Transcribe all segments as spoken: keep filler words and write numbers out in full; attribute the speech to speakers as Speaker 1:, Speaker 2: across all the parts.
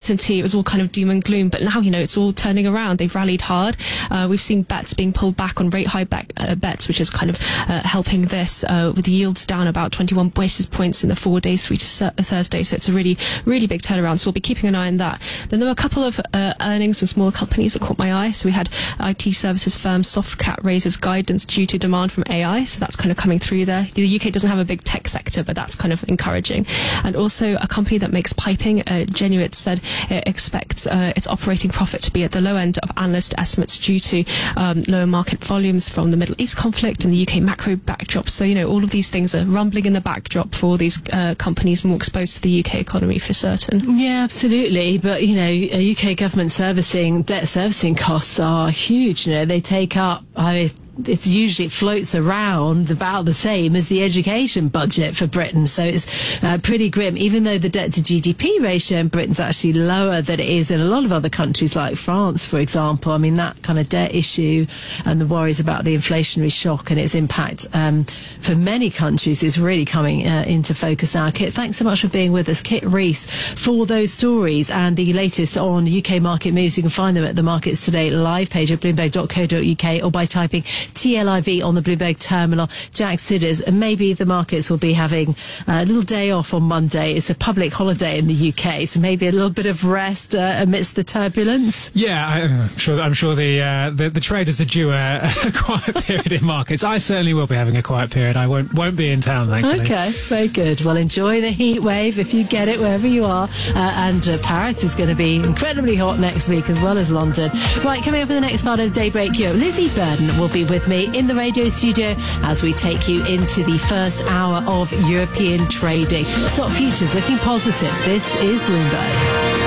Speaker 1: uncertainty. It was all kind of doom and gloom, but now, you know, it's all turning around. They've rallied hard. Uh, we've seen bets being pulled back on rate high back, uh, bets, which is kind of uh, helping this, uh, with yields down about twenty-one basis points in the four days through to Thursday. So it's a really, really big turnaround. So we'll be keeping an eye on that. Then there were a couple of uh, earnings from smaller companies that caught my eye. So we had I T services firm Softcat raises guidance due to demand from A I. So that's kind of coming through there. The U K doesn't have a big tech sector, but that's kind of encouraging. And also a company that makes piping, uh, Genuit, said it expects uh, its operating profit to be at the low end of analyst estimates due to um, lower market volumes from the Middle East conflict and the U K macro backdrop. So, you know, all of these things are rumbling in the backdrop for these uh, companies more exposed to the U K economy for certain.
Speaker 2: Yeah, absolutely. But, you know, U K government servicing, debt servicing costs are huge. You know, they take up, I mean, it's usually it floats around about the same as the education budget for Britain. So it's uh, pretty grim, even though the debt to G D P ratio in Britain's actually lower than it is in a lot of other countries like France, for example. I mean, that kind of debt issue and the worries about the inflationary shock and its impact um, for many countries is really coming uh, into focus now. Kit, thanks so much for being with us. Kit Rees for those stories and the latest on U K market moves. You can find them at the Markets Today live page at bloomberg dot co dot uk or by typing T L I V on the Bloomberg terminal. Jack Sidders, and maybe the markets will be having a little day off on Monday. It's a public holiday in the U K, so maybe a little bit of rest uh, amidst the turbulence.
Speaker 3: Yeah, I'm sure. I'm sure the uh, the, the traders are due a, a quiet period in markets. I certainly will be having a quiet period. I won't won't be in town, thankfully.
Speaker 2: Okay, very good. Well, enjoy the heat wave if you get it wherever you are. Uh, and uh, Paris is going to be incredibly hot next week, as well as London. Right, coming up in the next part of Daybreak Europe, Lizzie Burden will be with me in the radio studio as we take you into the first hour of European trading. Stock futures looking positive. This is Bloomberg.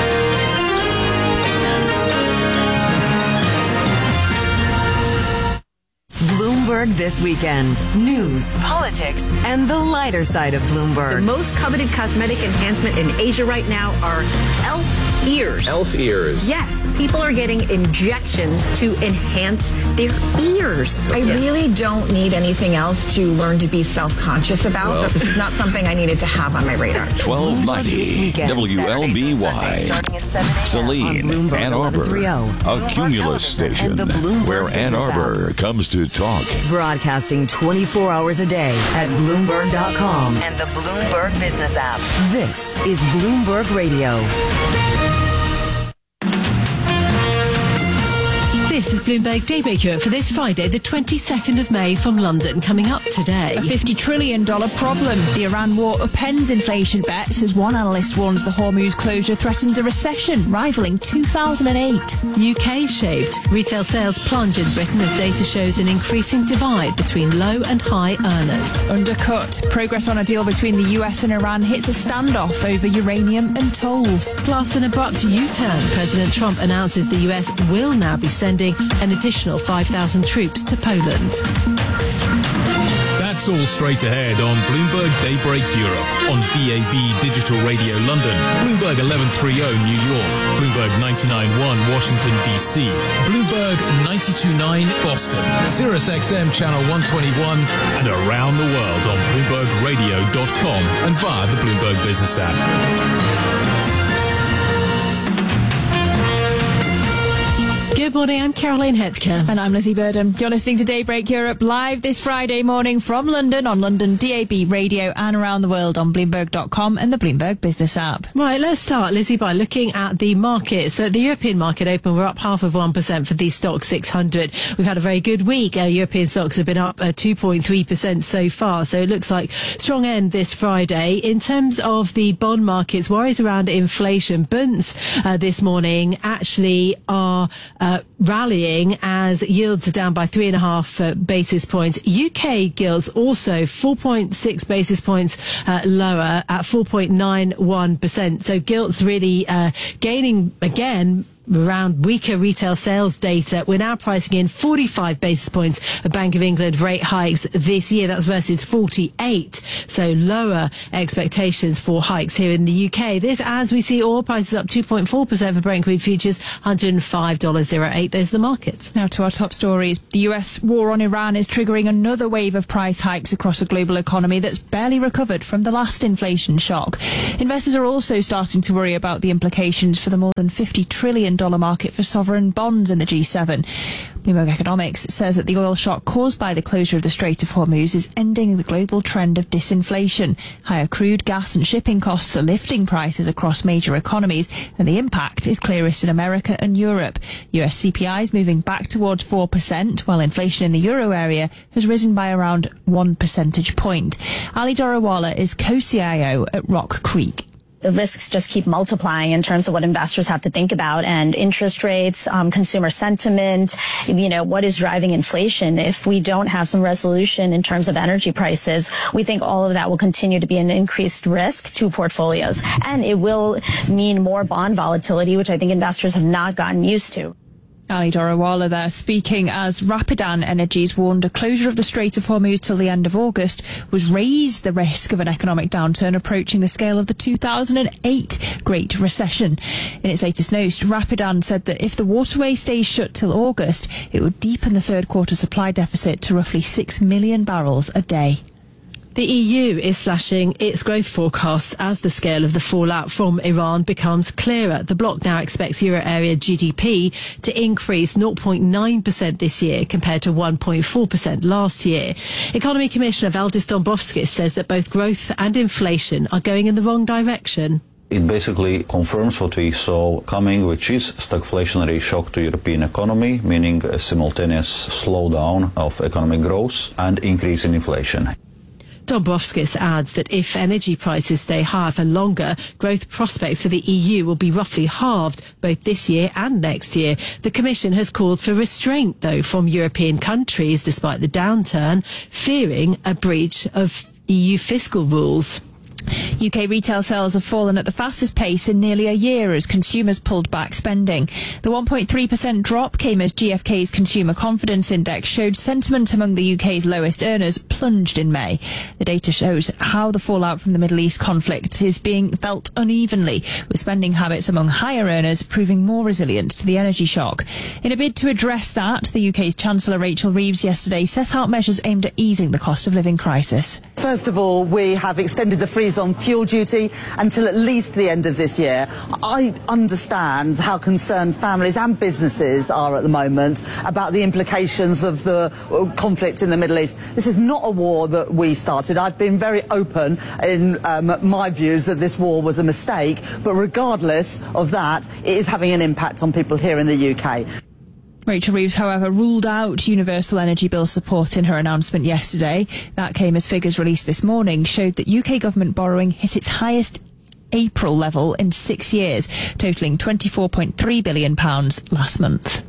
Speaker 4: Bloomberg This Weekend. News, politics, and the lighter side of Bloomberg.
Speaker 5: The most coveted cosmetic enhancement in Asia right now are elf ears.
Speaker 6: Elf ears.
Speaker 5: Yes. People are getting injections to enhance their ears.
Speaker 7: I really don't need anything else to learn to be self-conscious about. Well, this is not something I needed to have on my radar.
Speaker 8: twelve ninety W L B Y. Saline, Ann Arbor. A Cumulus station where Ann Arbor comes to talk.
Speaker 4: Broadcasting twenty-four hours a day at Bloomberg dot com and the Bloomberg Business app. This is Bloomberg Radio.
Speaker 2: This is Bloomberg Daybreak Europe for this Friday, the twenty-second of May from London. Coming up today,
Speaker 9: a fifty trillion dollars problem. The Iran war upends inflation bets as one analyst warns the Hormuz closure threatens a recession rivaling two thousand eight.
Speaker 2: U K shaved. Retail sales plunge in Britain as data shows an increasing divide between low and high earners.
Speaker 9: Undercut. Progress on a deal between the U S and Iran hits a standoff over uranium and tolls.
Speaker 2: Plus an abrupt U-turn. President Trump announces the U S will now be sending an additional five thousand troops to Poland.
Speaker 10: That's all straight ahead on Bloomberg Daybreak Europe, on D A B Digital Radio London, Bloomberg eleven thirty New York, Bloomberg ninety-nine point one Washington, D C, Bloomberg ninety-two point nine Boston, Sirius X M Channel one twenty-one, and around the world on Bloomberg Radio dot com and via the Bloomberg Business app.
Speaker 2: Good morning, I'm Caroline Hepker.
Speaker 9: And I'm Lizzie Burden. You're listening to Daybreak Europe live this Friday morning from London on London D A B Radio and around the world on Bloomberg dot com and the Bloomberg Business app.
Speaker 2: Right, let's start, Lizzie, by looking at the market. So the European market open, we're up half of one percent for the Stoxx six hundred. We've had a very good week. Uh, European stocks have been up uh, two point three percent so far. So it looks like strong end this Friday. In terms of the bond markets, worries around inflation. Bunds uh, this morning actually are uh, rallying as yields are down by three and a half uh, basis points. U K gilts also four point six basis points uh, lower at four point nine one percent. So gilts really uh, gaining again Around weaker retail sales data, we're now pricing in forty-five basis points of Bank of England rate hikes this year. That's versus forty-eight. So lower expectations for hikes here in the U K. This as we see oil prices up two point four percent for Brent crude futures, one hundred five dollars oh eight. Those are the markets.
Speaker 9: Now to our top stories. The U S war on Iran is triggering another wave of price hikes across a global economy that's barely recovered from the last inflation shock. Investors are also starting to worry about the implications for the more than fifty trillion dollars market for sovereign bonds in the G seven. Bloomberg Economics says that the oil shock caused by the closure of the Strait of Hormuz is ending the global trend of disinflation. Higher crude, gas and shipping costs are lifting prices across major economies, and the impact is clearest in America and Europe. U S C P I is moving back towards four percent, while inflation in the euro area has risen by around one percentage point. Ali Dorawala is co-C I O at Rock Creek.
Speaker 6: The risks just keep multiplying in terms of what investors have to think about, and interest rates, um, consumer sentiment, you know, what is driving inflation. If we don't have some resolution in terms of energy prices, we think all of that will continue to be an increased risk to portfolios. And it will mean more bond volatility, which I think investors have not gotten used to.
Speaker 9: Ali Dorawala there speaking as Rapidan Energies warned a closure of the Strait of Hormuz till the end of August was raise the risk of an economic downturn approaching the scale of the two thousand eight Great Recession. In its latest note, Rapidan said that if the waterway stays shut till August, it would deepen the third quarter supply deficit to roughly six million barrels a day.
Speaker 2: The E U is slashing its growth forecasts as the scale of the fallout from Iran becomes clearer. The bloc now expects euro area G D P to increase zero point nine percent this year compared to one point four percent last year. Economy Commissioner Valdis Dombrovskis says that both growth and inflation are going in the wrong direction.
Speaker 11: It basically confirms what we saw coming, which is stagflationary shock to European economy, meaning a simultaneous slowdown of economic growth and increase in inflation.
Speaker 2: Dombrovskis adds that if energy prices stay higher for longer, growth prospects for the E U will be roughly halved both this year and next year. The Commission has called for restraint, though, from European countries, despite the downturn, fearing a breach of E U fiscal rules.
Speaker 9: U K retail sales have fallen at the fastest pace in nearly a year as consumers pulled back spending. The one point three percent drop came as G F K's Consumer Confidence Index showed sentiment among the U K's lowest earners plunged in May. The data shows how the fallout from the Middle East conflict is being felt unevenly, with spending habits among higher earners proving more resilient to the energy shock. In a bid to address that, the U K's Chancellor Rachel Reeves yesterday set out measures aimed at easing the cost of living crisis.
Speaker 12: First of all, we have extended the freeze on fuel duty until at least the end of this year. I understand how concerned families and businesses are at the moment about the implications of the conflict in the Middle East. This is not a war that we started. I've been very open in um, my views that this war was a mistake, but regardless of that, it is having an impact on people here in the U K.
Speaker 9: Rachel Reeves, however, ruled out universal energy bill support in her announcement yesterday. That came as figures released this morning showed that U K government borrowing hit its highest April level in six years, totalling twenty-four point three billion pounds last month.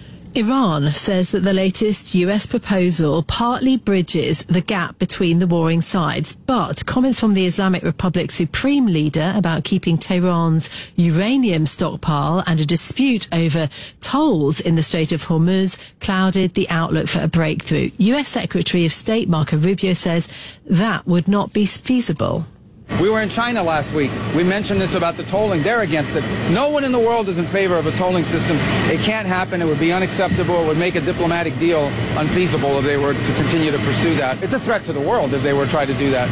Speaker 2: Iran says that the latest U S proposal partly bridges the gap between the warring sides, but comments from the Islamic Republic Supreme Leader about keeping Tehran's uranium stockpile and a dispute over tolls in the Strait of Hormuz clouded the outlook for a breakthrough. U S Secretary of State Marco Rubio says that would not be feasible.
Speaker 13: We were in China last week. We mentioned this about the tolling. They're against it. No one in the world is in favor of a tolling system. It can't happen. It would be unacceptable. It would make a diplomatic deal unfeasible if they were to continue to pursue that. It's a threat to the world if they were trying to do that.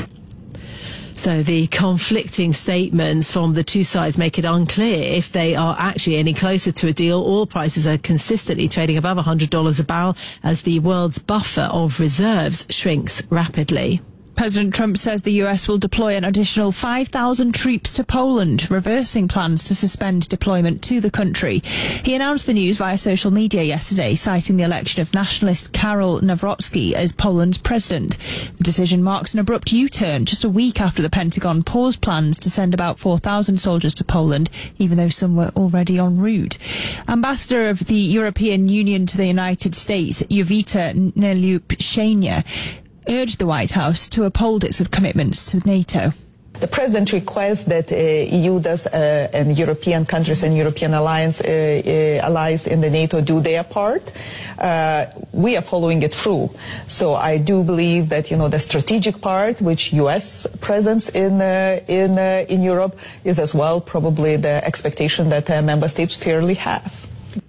Speaker 2: So the conflicting statements from the two sides make it unclear if they are actually any closer to a deal. Oil prices are consistently trading above one hundred dollars a barrel as the world's buffer of reserves shrinks rapidly.
Speaker 9: President Trump says the U S will deploy an additional five thousand troops to Poland, reversing plans to suspend deployment to the country. He announced the news via social media yesterday, citing the election of nationalist Karol Nawrocki as Poland's president. The decision marks an abrupt U-turn just a week after the Pentagon paused plans to send about four thousand soldiers to Poland, even though some were already en route. Ambassador of the European Union to the United States, Jovita Nelup-Shania, urged the White House to uphold its commitments to NATO.
Speaker 14: the president requests that uh, E U does uh, and European countries and European alliance uh, uh, allies in the NATO do their part. Uh, we are following it through. So I do believe that, you know, the strategic part, which U S presence in uh, in uh, in Europe, is as well probably the expectation that uh, member states fairly have.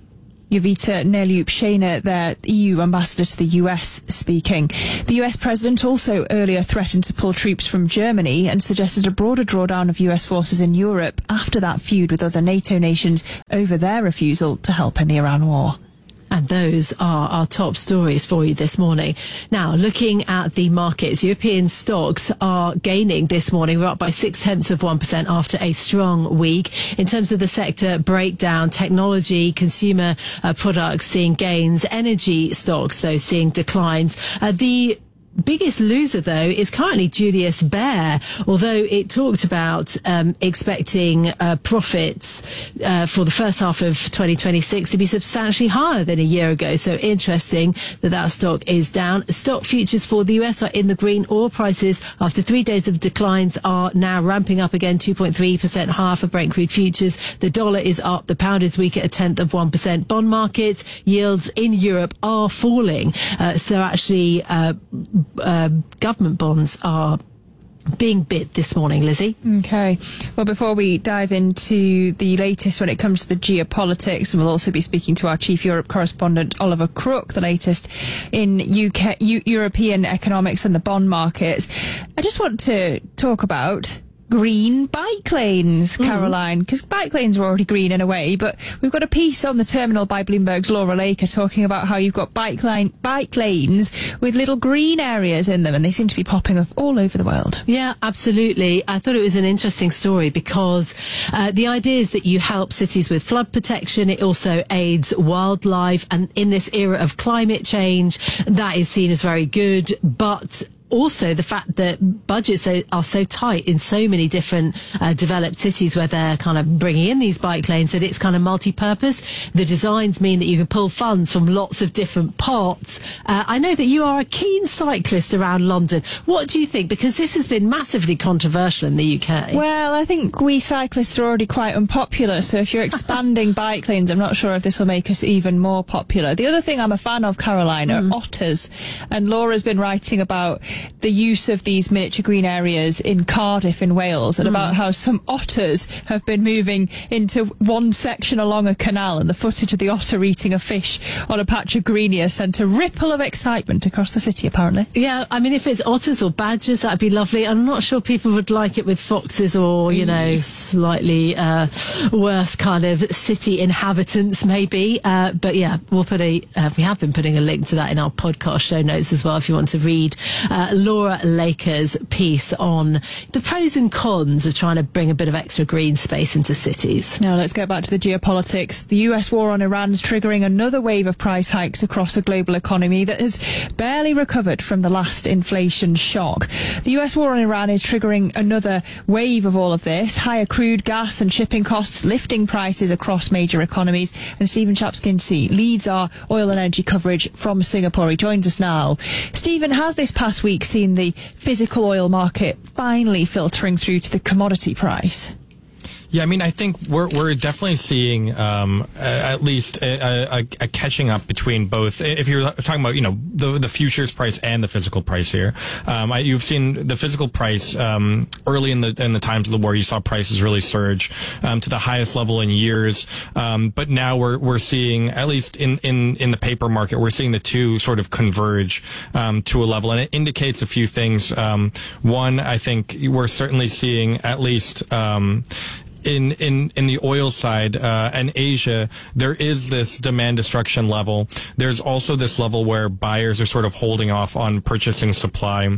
Speaker 9: Jovita Neliup-Shana, their E U ambassador to the U S, speaking. The U S president also earlier threatened to pull troops from Germany and suggested a broader drawdown of U S forces in Europe after that feud with other NATO nations over their refusal to help in the Iran war.
Speaker 2: And those are our top stories for you this morning. Now, looking at the markets, European stocks are gaining this morning. We're up by six tenths of one percent after a strong week. In terms of the sector breakdown, technology, consumer uh, products seeing gains, energy stocks, though, seeing declines. Uh, the biggest loser, though, is currently Julius Baer, although it talked about um, expecting uh, profits uh, for the first half of twenty twenty-six to be substantially higher than a year ago. So interesting that that stock is down. Stock futures for the U S are in the green. Oil prices, after three days of declines, are now ramping up again, two point three percent higher for Brent crude futures. The dollar is up. The pound is weak at a tenth of one percent. Bond markets, yields in Europe are falling. Uh, so actually, uh, Uh, government bonds are being bid this morning, Lizzie.
Speaker 9: Okay. Well, before we dive into the latest when it comes to the geopolitics, and we'll also be speaking to our chief Europe correspondent, Oliver Crook, the latest in U K, U- European economics and the bond markets, I just want to talk about green bike lanes, Caroline, because mm. bike lanes are already green in a way, but we've got a piece on the terminal by Bloomberg's Laura Laker talking about how you've got bike line bike lanes with little green areas in them, and they seem to be popping up all over the world.
Speaker 2: Yeah, absolutely. I thought it was an interesting story because uh, the idea is that you help cities with flood protection. It also aids wildlife, and in this era of climate change, that is seen as very good, but also the fact that budgets are, are so tight in so many different uh, developed cities where they're kind of bringing in these bike lanes, that it's kind of multi-purpose. The designs mean that you can pull funds from lots of different pots. Uh, I know that you are a keen cyclist around London. What do you think? Because this has been massively controversial in the U K.
Speaker 9: Well, I think we cyclists are already quite unpopular, so if you're expanding bike lanes, I'm not sure if this will make us even more popular. The other thing I'm a fan of, Caroline, are mm. otters. And Laura's been writing about the use of these miniature green areas in Cardiff in Wales, and mm. about how some otters have been moving into one section along a canal, and the footage of the otter eating a fish on a patch of greenia sent a ripple of excitement across the city, apparently.
Speaker 2: Yeah, I mean, if it's otters or badgers, that'd be lovely. I'm not sure people would like it with foxes or, you know, slightly uh, worse kind of city inhabitants, maybe. Uh, but yeah, we'll put a, uh, we have been putting a link to that in our podcast show notes as well, if you want to read uh, Laura Laker's piece on the pros and cons of trying to bring a bit of extra green space into cities.
Speaker 9: Now let's get back to the geopolitics. The U S war on Iran is triggering another wave of price hikes across a global economy that has barely recovered from the last inflation shock. The U S war on Iran is triggering another wave of all of this. Higher crude, gas and shipping costs lifting prices across major economies. And Stephen Chapskinsi leads our oil and energy coverage from Singapore. He joins us now. Stephen, has this past week seen the physical oil market finally filtering through to the commodity price?
Speaker 15: Yeah, I mean, I think we're we're definitely seeing um, at least a, a, a catching up between both. If you're talking about, you know, the the futures price and the physical price here, um, I, you've seen the physical price um, early in the in the times of the war. You saw prices really surge um, to the highest level in years. Um, but now we're we're seeing, at least in, in, in the paper market, we're seeing the two sort of converge um, to a level, and it indicates a few things. Um, one, I think we're certainly seeing at least. Um, In, in, in the oil side, uh, and Asia, there is this demand destruction level. There's also this level where buyers are sort of holding off on purchasing supply.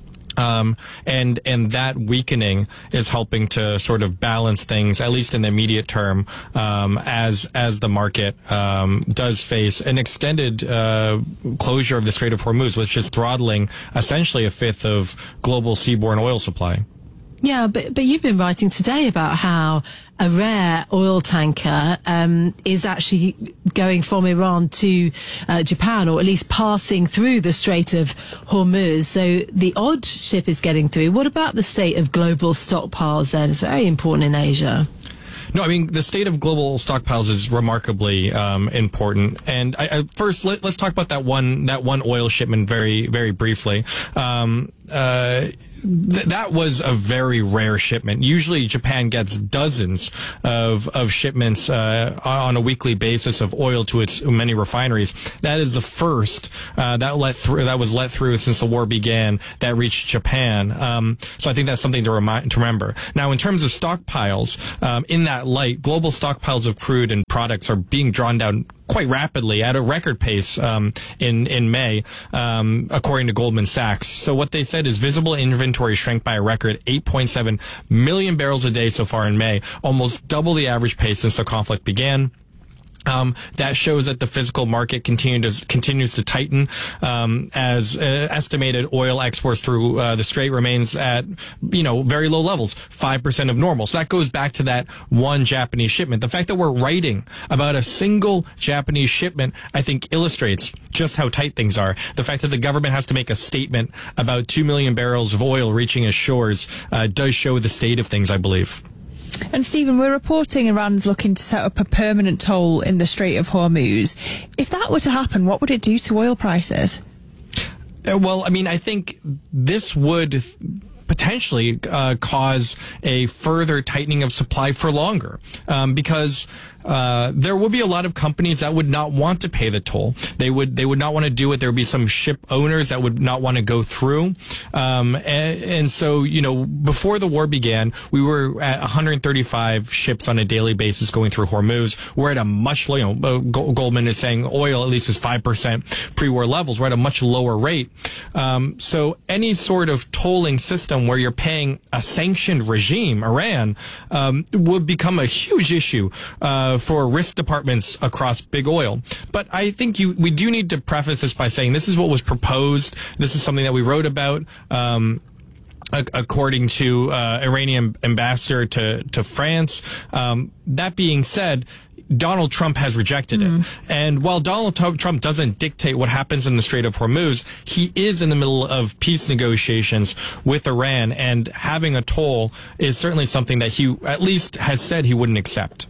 Speaker 15: Um, and, and that weakening is helping to sort of balance things, at least in the immediate term, um, as, as the market, um, does face an extended, uh, closure of the Strait of Hormuz, which is throttling essentially a fifth of global seaborne oil supply.
Speaker 2: Yeah, but but you've been writing today about how a rare oil tanker um, is actually going from Iran to uh, Japan, or at least passing through the Strait of Hormuz. So the odd ship is getting through. What about the state of global stockpiles then? It's very important in Asia.
Speaker 15: No, I mean, the state of global stockpiles is remarkably um, important. And I, I, first, let, let's talk about that one that one oil shipment very, very briefly. Um, uh, th- that was a very rare shipment. Usually Japan gets dozens of, of shipments uh, on a weekly basis of oil to its many refineries. That is the first uh, that let through that was let through since the war began that reached Japan. Um, so I think that's something to, remind, to remember. Now, in terms of stockpiles, um, in that light, global stockpiles of crude and products are being drawn down quite rapidly at a record pace um, in in May, um, according to Goldman Sachs. So what they said is visible inventory shrank by a record eight point seven million barrels a day so far in May, almost double the average pace since the conflict began. Um, that shows that the physical market continues continues to tighten um, as uh, estimated oil exports through uh, the Strait remains at, you know, very low levels, five percent of normal. So that goes back to that one Japanese shipment. The fact that we're writing about a single Japanese shipment, I think, illustrates just how tight things are. The fact that the government has to make a statement about two million barrels of oil reaching its shores uh, does show the state of things, I believe.
Speaker 9: And Stephen, we're reporting Iran's looking to set up a permanent toll in the Strait of Hormuz. If that were to happen, what would it do to oil prices?
Speaker 15: Uh, well, I mean, I think this would potentially uh, cause a further tightening of supply for longer, um, because uh, there would be a lot of companies that would not want to pay the toll. They would they would not want to do it. There would be some ship owners that would not want to go through. Um, and, and so, you know, before the war began, we were at one hundred thirty-five ships on a daily basis going through Hormuz. We're at a much, you know, uh, Goldman is saying oil at least is five percent pre-war levels. We're at a much lower rate. Um, so any sort of tolling system where you're paying a sanctioned regime, Iran, um, would become a huge issue uh, for risk departments across big oil. But I think you we do need to preface this by saying this is what was proposed. This is something that we wrote about. Um, according to uh, Iranian ambassador to to France. Um, that being said, Donald Trump has rejected mm. it. And while Donald Trump doesn't dictate what happens in the Strait of Hormuz, he is in the middle of peace negotiations with Iran, and having a toll is certainly something that he at least has said he wouldn't accept.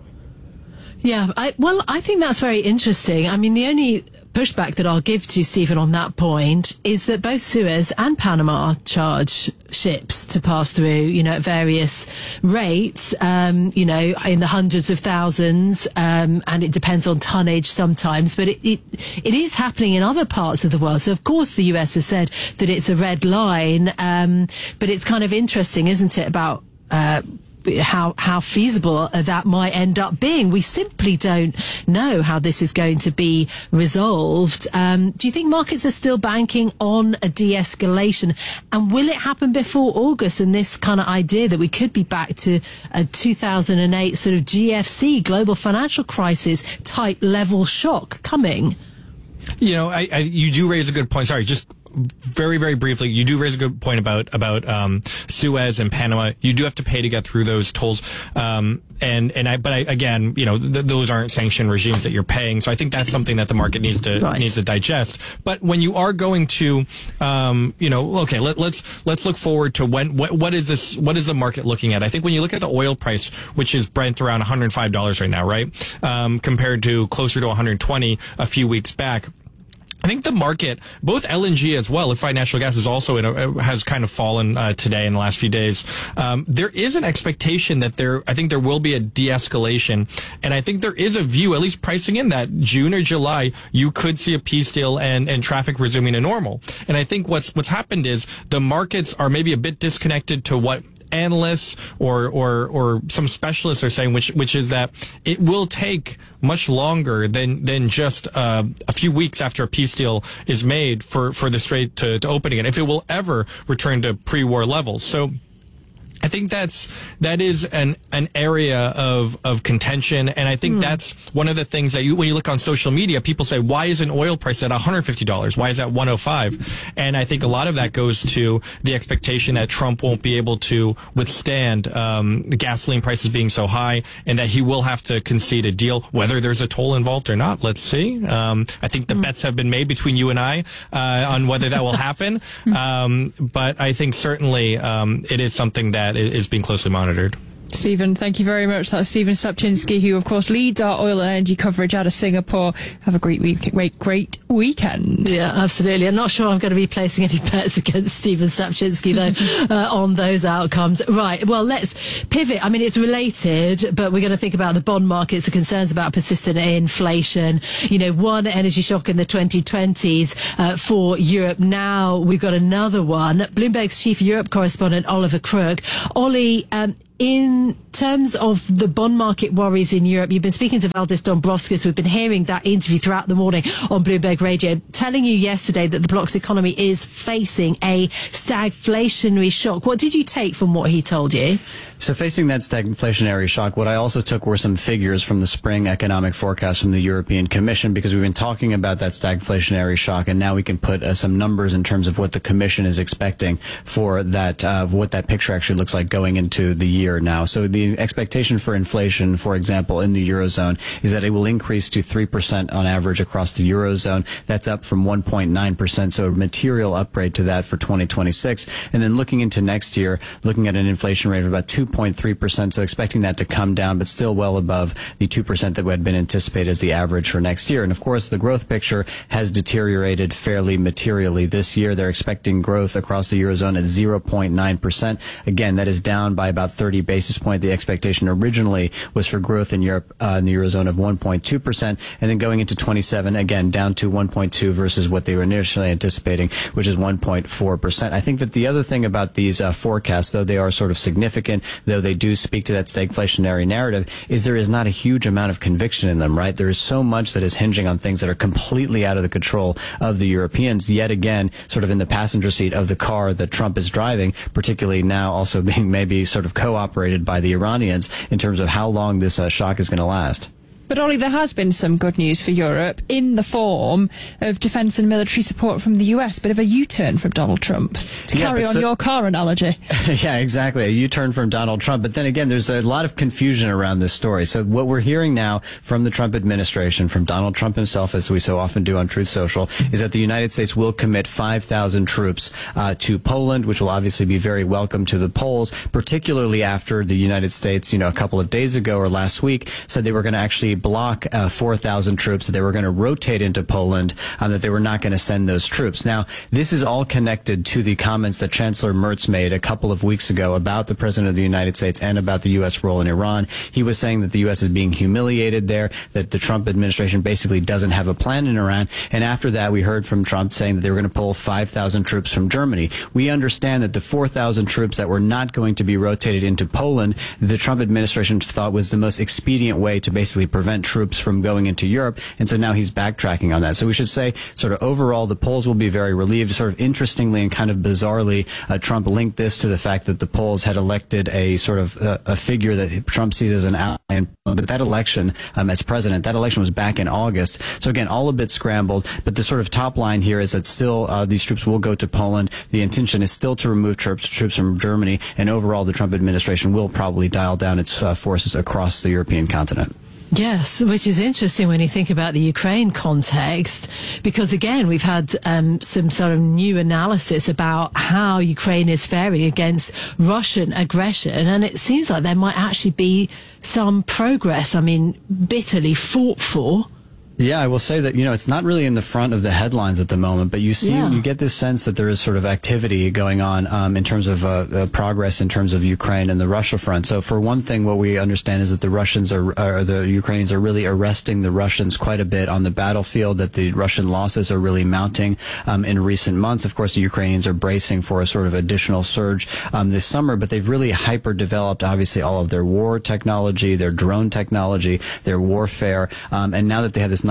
Speaker 2: Yeah, I, well, I think that's very interesting. I mean, the only pushback that I'll give to Stephen on that point is that both Suez and Panama charge ships to pass through, you know, at various rates, um, you know, in the hundreds of thousands, um, and it depends on tonnage sometimes, but it, it, it is happening in other parts of the world. So, of course, the U S has said that it's a red line, um, but it's kind of interesting, isn't it, about uh how how feasible that might end up being. We simply don't know how this is going to be resolved. Um, do you think markets are still banking on a de-escalation? And will it happen before August? And this kind of idea that we could be back to a two thousand eight sort of G F C, global financial crisis type level shock coming?
Speaker 15: You know, I, I you do raise a good point. Sorry, just very, very briefly, you do raise a good point about about um, Suez and Panama. You do have to pay to get through those tolls, um, and and I. But I, again, you know, th- those aren't sanctioned regimes that you're paying. So I think that's something that the market needs to right. needs to digest. But when you are going to, um, you know, okay, let, let's let's look forward to when what, what is this? What is the market looking at? I think when you look at the oil price, which is Brent around one hundred five dollars right now, right, um, compared to closer to one hundred twenty a few weeks back. I think the market, both L N G as well, liquefied natural gas is also in a, has kind of fallen uh, today in the last few days. Um, there is an expectation that there, I think there will be a de-escalation, and I think there is a view, at least pricing in that June or July, you could see a peace deal and, and traffic resuming to normal. And I think what's what's happened is the markets are maybe a bit disconnected to what analysts or, or, or some specialists are saying, which, which is that it will take much longer than, than just, uh, a few weeks after a peace deal is made for, for the Strait to, to open again, if it will ever return to pre-war levels. So, I think that's that is an an area of of contention, and I think mm. that's one of the things that you when you look on social media, people say, why isn't oil price at one hundred fifty dollars? Why is that one hundred five? And I think a lot of that goes to the expectation that Trump won't be able to withstand um, the gasoline prices being so high, and that he will have to concede a deal, whether there's a toll involved or not. Let's see. Um, I think the mm. bets have been made between you and I uh, on whether that will happen. um, but I think certainly um, it is something that is being closely monitored.
Speaker 9: Stephen, thank you very much. That's Stephen Stupczynski, who, of course, leads our oil and energy coverage out of Singapore. Have a great week, great, great weekend.
Speaker 2: Yeah, absolutely. I'm not sure I'm going to be placing any bets against Stephen Stupczynski, though, uh, on those outcomes. Right. Well, let's pivot. I mean, it's related, but we're going to think about the bond markets, the concerns about persistent inflation. You know, one energy shock in the twenty twenties uh, for Europe. Now we've got another one. Bloomberg's chief Europe correspondent, Oliver Crook. Ollie, um, in terms of the bond market worries in Europe, you've been speaking to Valdis Dombrovskis. We've been hearing that interview throughout the morning on Bloomberg Radio, telling you yesterday that the bloc's economy is facing a stagflationary shock. What did you take from what he told you?
Speaker 16: So facing that stagflationary shock, what I also took were some figures from the spring economic forecast from the European Commission, because we've been talking about that stagflationary shock, and now we can put uh, some numbers in terms of what the Commission is expecting for that, uh, what that picture actually looks like going into the year now. So the expectation for inflation, for example, in the Eurozone is that it will increase to three percent on average across the Eurozone. That's up from one point nine percent, so a material upgrade to that for twenty twenty-six. And then looking into next year, looking at an inflation rate of about two point three percent, so expecting that to come down, but still well above the two percent that had been anticipated as the average for next year. And of course, the growth picture has deteriorated fairly materially this year. They're expecting growth across the Eurozone at zero point nine percent. Again, that is down by about thirty basis points. The expectation originally was for growth in Europe, uh, in the Eurozone of one point two percent, and then going into twenty-seven, again, down to one point two versus what they were initially anticipating, which is one point four percent. I think that the other thing about these uh, forecasts, though they are sort of significant, though they do speak to that stagflationary narrative, is there is not a huge amount of conviction in them, right? There is so much that is hinging on things that are completely out of the control of the Europeans, yet again, sort of in the passenger seat of the car that Trump is driving, particularly now also being maybe sort of co-operated by the Iranians in terms of how long this uh, shock is going to last.
Speaker 9: But, Ollie, there has been some good news for Europe in the form of defence and military support from the U S. Bit of a U-turn from Donald Trump, to yeah, carry on so, your car analogy.
Speaker 16: Yeah, exactly. A U-turn from Donald Trump. But then again, there's a lot of confusion around this story. So what we're hearing now from the Trump administration, from Donald Trump himself, as we so often do on Truth Social, is that the United States will commit five thousand troops uh, to Poland, which will obviously be very welcome to the Poles, particularly after the United States, you know, a couple of days ago or last week, said they were going to actually block uh, four thousand troops, that they were going to rotate into Poland, um, that they were not going to send those troops. Now, this is all connected to the comments that Chancellor Merz made a couple of weeks ago about the President of the United States and about the U S role in Iran. He was saying that the U S is being humiliated there, that the Trump administration basically doesn't have a plan in Iran. And after that, we heard from Trump saying that they were going to pull five thousand troops from Germany. We understand that the four thousand troops that were not going to be rotated into Poland, the Trump administration thought was the most expedient way to basically prevent troops from going into Europe, and so now he's backtracking on that. So we should say, sort of overall, the Poles will be very relieved. Sort of interestingly and kind of bizarrely, uh, Trump linked this to the fact that the Poles had elected a sort of uh, a figure that Trump sees as an ally. But that election, um, as president, that election was back in August. So again, all a bit scrambled. But the sort of top line here is that still uh, these troops will go to Poland. The intention is still to remove troops troops from Germany, and overall, the Trump administration will probably dial down its uh, forces across the European continent.
Speaker 2: Yes, which is interesting when you think about the Ukraine context, because again, we've had um, some sort of new analysis about how Ukraine is faring against Russian aggression, and it seems like there might actually be some progress. I mean, bitterly fought for.
Speaker 16: Yeah, I will say that, you know, it's not really in the front of the headlines at the moment, but you see, yeah. you get this sense that there is sort of activity going on um, in terms of uh, uh, progress in terms of Ukraine and the Russia front. So for one thing, what we understand is that the Russians are, or the Ukrainians are really arresting the Russians quite a bit on the battlefield, that the Russian losses are really mounting um, in recent months. Of course, the Ukrainians are bracing for a sort of additional surge um, this summer, but they've really hyper-developed, obviously, all of their war technology, their drone technology, their warfare, um, and now that they have this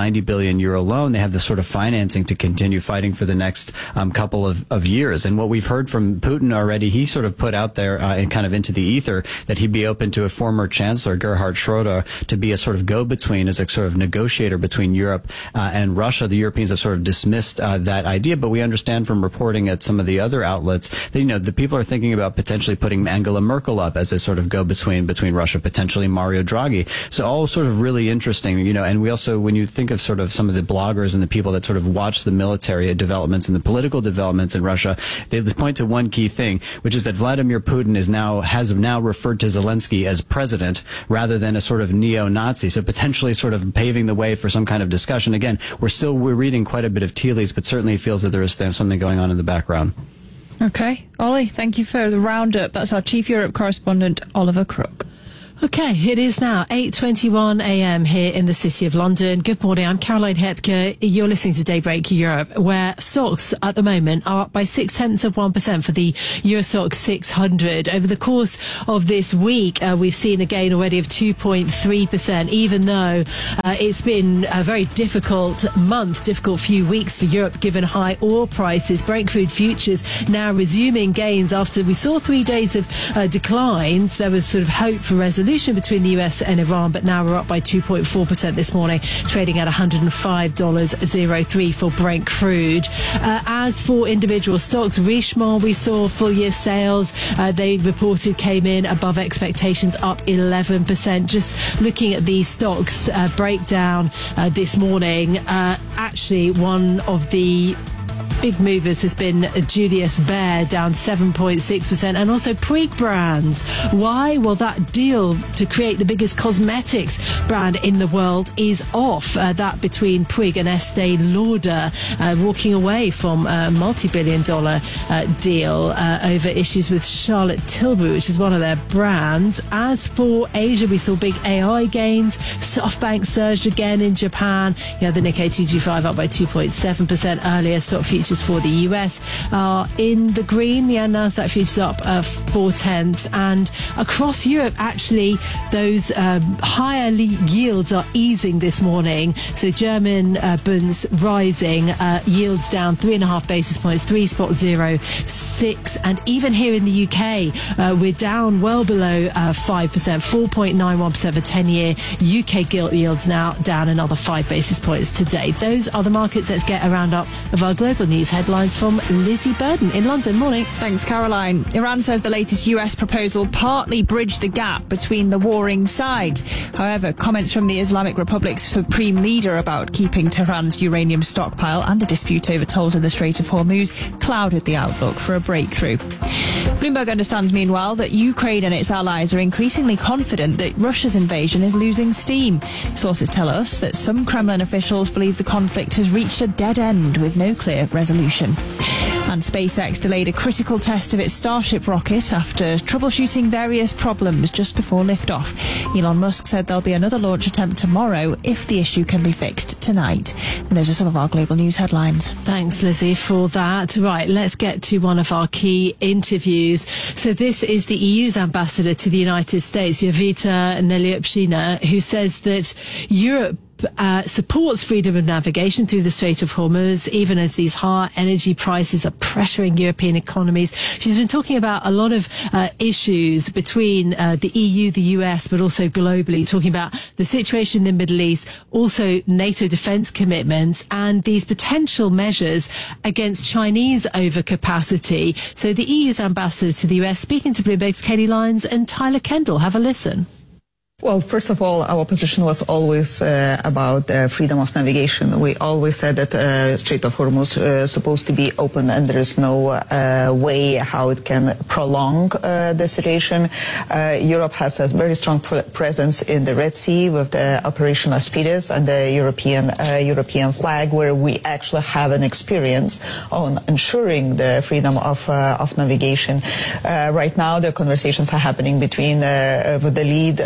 Speaker 16: ninety billion euro loan. They have the sort of financing to continue fighting for the next um, couple of, of years. And what we've heard from Putin already, he sort of put out there uh, and kind of into the ether that he'd be open to a former chancellor, Gerhard Schroeder, to be a sort of go-between, as a sort of negotiator between Europe uh, and Russia. The Europeans have sort of dismissed uh, that idea, but we understand from reporting at some of the other outlets that, you know, the people are thinking about potentially putting Angela Merkel up as a sort of go-between between Russia, potentially Mario Draghi. So all sort of really interesting, you know, and we also, when you think of sort of some of the bloggers and the people that sort of watch the military developments and the political developments in Russia, they point to one key thing, which is that Vladimir Putin is now, has now referred to Zelensky as president rather than a sort of neo-Nazi. So potentially sort of paving the way for some kind of discussion. Again, we're still, we're reading quite a bit of tea leaves, but certainly it feels that there is something going on in the background.
Speaker 9: Okay. Ollie, thank you for the roundup. That's our Chief Europe correspondent, Oliver Crook.
Speaker 2: Okay, it is now eight twenty-one a m here in the City of London. Good morning, I'm Caroline Hepker. You're listening to Daybreak Europe, where stocks at the moment are up by six tenths of one percent for the Euro Stoxx six hundred. Over the course of this week, uh, we've seen a gain already of two point three percent, even though uh, it's been a very difficult month, difficult few weeks for Europe, given high oil prices. Brent crude futures now resuming gains after we saw three days of uh, declines. There was sort of hope for resolution between the U S and Iran, but now we're up by two point four percent this morning, trading at one hundred five dollars and three cents for Brent crude. Uh, as for individual stocks, Richemont, we saw full year sales. Uh, they reported came in above expectations, up eleven percent. Just looking at the stocks uh, breakdown uh, this morning, uh, actually one of the big movers has been Julius Baer, down seven point six percent, and also Puig Brands. Why? Well, that deal to create the biggest cosmetics brand in the world is off. Uh, that between Puig and Estee Lauder, uh, walking away from a multi-billion dollar uh, deal uh, over issues with Charlotte Tilbury, which is one of their brands. As for Asia, we saw big A I gains. SoftBank surged again in Japan. You know, the Nikkei two twenty-five up by two point seven percent earlier. Stock futures for the U S are in the green. The Nasdaq futures up uh, four tenths, and across Europe, actually, those um, higher le- yields are easing this morning. So German uh, Bunds rising, uh, yields down three and a half basis points, three spot zero six, and even here in the U K, uh, we're down well below uh, five percent, four point nine one percent for ten-year. U K gilt yields now down another five basis points today. Those are the markets. Let's get a roundup of our global news headlines from Lizzie Burden in London. Morning.
Speaker 9: Thanks, Caroline. Iran says the latest U S proposal partly bridged the gap between the warring sides. However, comments from the Islamic Republic's supreme leader about keeping Tehran's uranium stockpile and a dispute over tolls in the Strait of Hormuz clouded the outlook for a breakthrough. Bloomberg understands, meanwhile, that Ukraine and its allies are increasingly confident that Russia's invasion is losing steam. Sources tell us that some Kremlin officials believe the conflict has reached a dead end with no clear resolution. And SpaceX delayed a critical test of its Starship rocket after troubleshooting various problems just before liftoff. Elon Musk said there'll be another launch attempt tomorrow if the issue can be fixed tonight. And those are some of our global news headlines.
Speaker 2: Thanks, Lizzie, for that. Right, let's get to one of our key interviews. So this is the E U's ambassador to the United States, Jovita Neliopshina, who says that Europe Uh, supports freedom of navigation through the Strait of Hormuz, even as these high energy prices are pressuring European economies. She's been talking about a lot of uh, issues between uh, the E U, the U S, but also globally, talking about the situation in the Middle East, also NATO defense commitments, and these potential measures against Chinese overcapacity. So the E U's ambassador to the U S speaking to Bloomberg's Katie Lyons and Tyler Kendall. Have a listen.
Speaker 14: Well, first of all, our position was always uh, about uh, freedom of navigation. We always said that uh, Strait of Hormuz uh, is supposed to be open, and there is no uh, way how it can prolong uh, the situation. Uh, Europe has a very strong pr- presence in the Red Sea with the Operation Aspides and the European uh, European flag, where we actually have an experience on ensuring the freedom of uh, of navigation. Uh, right now, the conversations are happening between uh, with the lead uh, of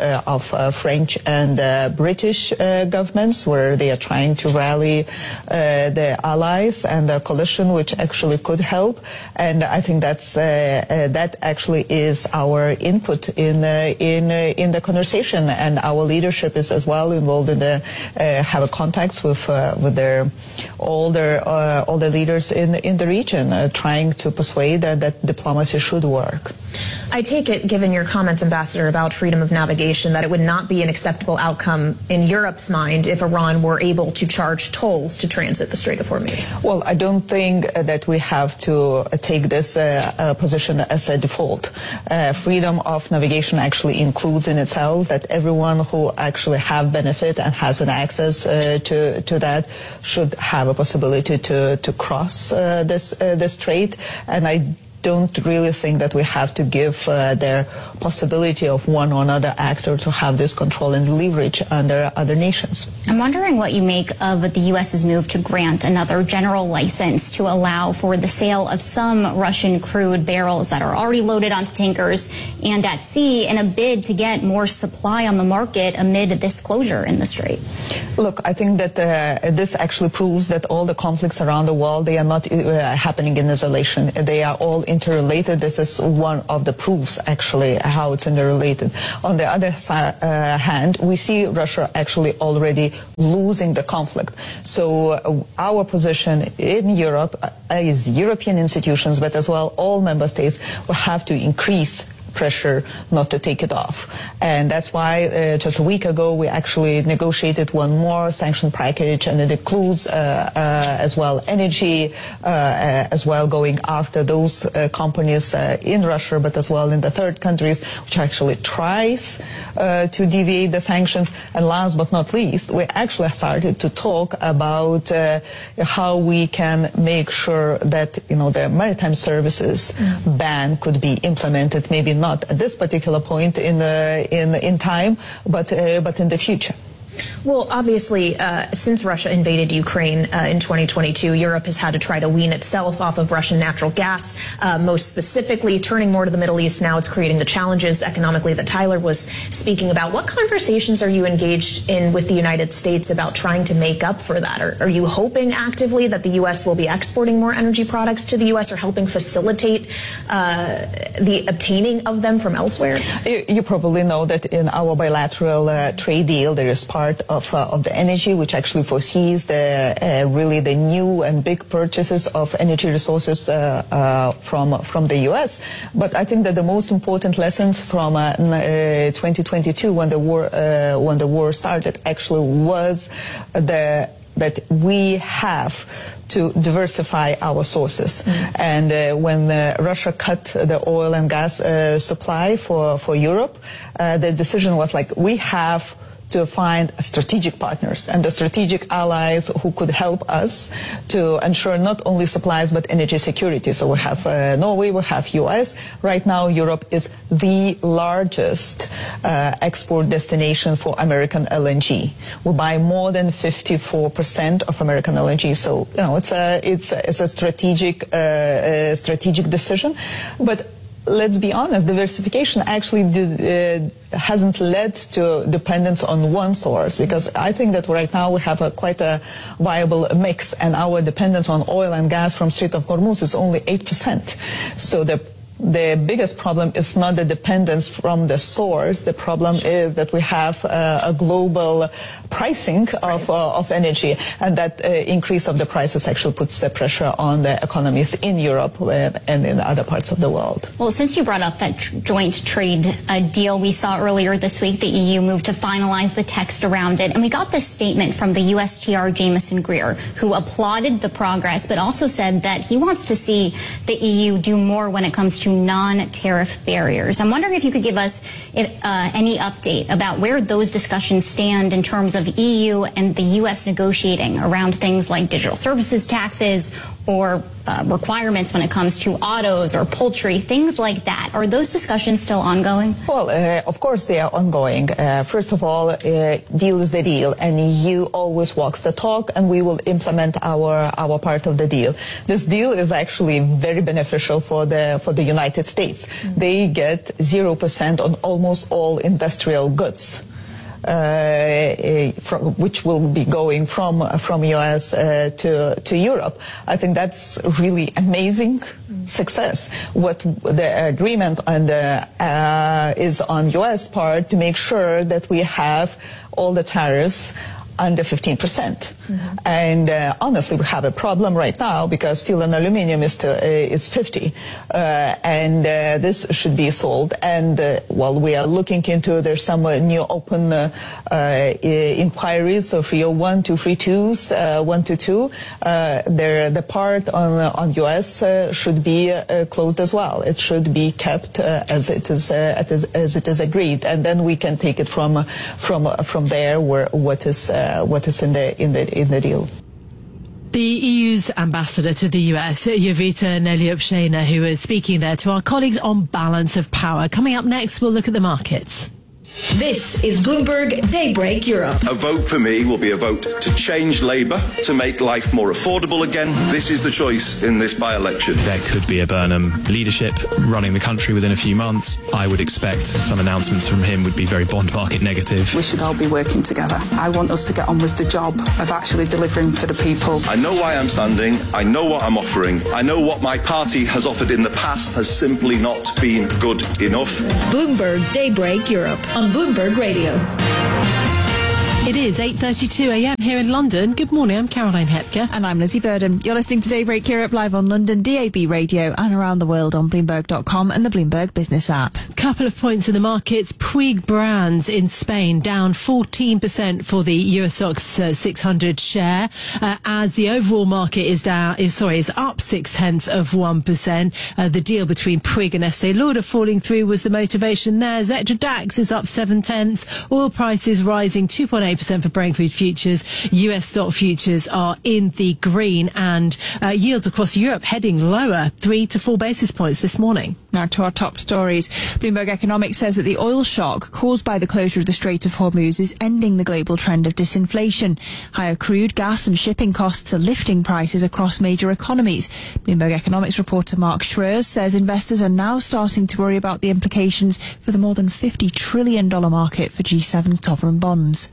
Speaker 14: of uh, French and uh, British uh, governments, where they are trying to rally uh, their allies and the coalition, which actually could help. And I think that's uh, uh, that actually is our input in uh, in uh, in the conversation, and our leadership is as well involved in the uh, have contacts with uh, with their all their uh, all the leaders in in the region, uh, trying to persuade that, that diplomacy should work.
Speaker 17: I take it, given your comments, Ambassador, about freedom of navigation, that it would not be an acceptable outcome in Europe's mind if Iran were able to charge tolls to transit the Strait of Hormuz.
Speaker 14: Well, I don't think uh, that we have to uh, take this uh, uh, position as a default. Uh, freedom of navigation actually includes in itself that everyone who actually have benefit and has an access uh, to to that should have a possibility to to cross uh, this uh, this strait, and I don't really think that we have to give uh, their possibility of one or another actor to have this control and leverage under other nations.
Speaker 18: I'm wondering what you make of the U S's move to grant another general license to allow for the sale of some Russian crude barrels that are already loaded onto tankers and at sea in a bid to get more supply on the market amid this closure in the strait.
Speaker 14: Look, I think that uh, this actually proves that all the conflicts around the world, they are not uh, happening in isolation. They are all interrelated. This is one of the proofs, actually, how it's interrelated. On the other uh, hand, we see Russia actually already losing the conflict. So uh, our position in Europe uh, is European institutions, but as well all member states will have to increase pressure not to take it off. And that's why uh, just a week ago we actually negotiated one more sanction package, and it includes uh, uh, as well energy, uh, uh, as well going after those uh, companies uh, in Russia, but as well in the third countries, which actually tries uh, to deviate the sanctions. And last but not least, we actually started to talk about uh, how we can make sure that, you know, the maritime services mm. ban could be implemented, maybe not not at this particular point in the, in in time, but uh, but in the future.
Speaker 17: Well, obviously, uh, since Russia invaded Ukraine uh, in twenty twenty-two, Europe has had to try to wean itself off of Russian natural gas, uh, most specifically turning more to the Middle East. Now it's creating the challenges economically that Tyler was speaking about. What conversations are you engaged in with the United States about trying to make up for that? Are, are you hoping actively that the U S will be exporting more energy products to the U S or helping facilitate uh, the obtaining of them from elsewhere?
Speaker 14: You, you probably know that in our bilateral uh, trade deal, there is part of uh, of the energy, which actually foresees the uh, really the new and big purchases of energy resources uh, uh, from from the U S. But I think that the most important lessons from uh, uh, twenty twenty-two, when the war uh, when the war started, actually was the that we have to diversify our sources. Mm. And uh, when uh, Russia cut the oil and gas uh, supply for for Europe, uh, the decision was like, we have to find strategic partners and the strategic allies who could help us to ensure not only supplies but energy security. So we have uh, Norway, we have U S. Right now, Europe is the largest uh, export destination for American L N G. We buy more than fifty-four percent of American L N G. So, you know, it's a it's a, it's a strategic uh, a strategic decision, but. Let's be honest, diversification actually did, uh, hasn't led to dependence on one source, because I think that right now we have a quite a viable mix, and our dependence on oil and gas from Strait of Hormuz is only eight percent. So the The biggest problem is not the dependence from the source. The problem is that we have uh, a global pricing of, uh, of energy, and that uh, increase of the prices actually puts the pressure on the economies in Europe and in other parts of the world.
Speaker 18: Well, since you brought up that tr- joint trade uh, deal we saw earlier this week, the E U moved to finalize the text around it, and we got this statement from the U S T R Jameson Greer, who applauded the progress, but also said that he wants to see the E U do more when it comes to to non-tariff barriers. I'm wondering if you could give us if, uh, any update about where those discussions stand in terms of E U and the U S negotiating around things like digital services taxes or uh, requirements when it comes to autos or poultry, things like that. Are those discussions still ongoing?
Speaker 14: Well, uh, of course they are ongoing. Uh, first of all, uh, deal is the deal, and E U always walks the talk, and we will implement our our part of the deal. This deal is actually very beneficial for the for the United States. Mm-hmm. They get zero percent on almost all industrial goods. uh, from, which will be going from from U S uh, to to Europe. I think that's really amazing success. What the agreement on the, uh, is on U S part to make sure that we have all the tariffs under fifteen percent. Mm-hmm. And uh, honestly, we have a problem right now because steel and aluminum is, to, uh, is fifty. Uh, and uh, this should be sold. And uh, while we are looking into, there's some uh, new open uh, uh, inquiries, so three oh one, two thirty-twos, uh, one twenty-two. Uh, there, the part on, uh, on U S uh, should be uh, closed as well. It should be kept uh, as it is, uh, as, as it is agreed. And then we can take it from, uh, from, uh, from there where what is, uh, what is in the, in the, in the deal.
Speaker 2: The E U's ambassador to the U S, Jovita Neliupshina, who is speaking there to our colleagues on balance of power. Coming up next, we'll look at the markets.
Speaker 19: This is Bloomberg Daybreak Europe.
Speaker 20: A vote for me will be a vote to change Labour, to make life more affordable again. This is the choice in this by-election.
Speaker 21: There could be a Burnham leadership running the country within a few months. I would expect some announcements from him would be very bond market negative.
Speaker 22: We should all be working together. I want us to get on with the job of actually delivering for the people.
Speaker 20: I know why I'm standing. I know what I'm offering. I know what my party has offered in the past has simply not been good enough.
Speaker 19: Bloomberg Daybreak Europe on Bloomberg Radio.
Speaker 2: It is eight thirty-two a m here in London. Good morning, I'm Caroline Hepker.
Speaker 9: And I'm Lizzie Burden. You're listening to Daybreak Europe live on London D A B radio and around the world on Bloomberg dot com and the Bloomberg Business app.
Speaker 2: Couple of points in the markets. Puig Brands in Spain down fourteen percent for the Eurostoxx uh, six hundred share, uh, as the overall market is down, is sorry, is up six tenths of one percent. Uh, the deal between Puig and Estée Lauder falling through was the motivation there. Xetra DAX is up seven tenths. Oil prices rising two point eight percent for Brent crude futures. U S stock futures are in the green, and uh, yields across Europe heading lower, three to four basis points this morning.
Speaker 9: Now to our top stories. Bloomberg Economics says that the oil shock caused by the closure of the Strait of Hormuz is ending the global trend of disinflation. Higher crude, gas and shipping costs are lifting prices across major economies. Bloomberg Economics reporter Mark Schroers says investors are now starting to worry about the implications for the more than fifty trillion dollars market for G seven sovereign bonds.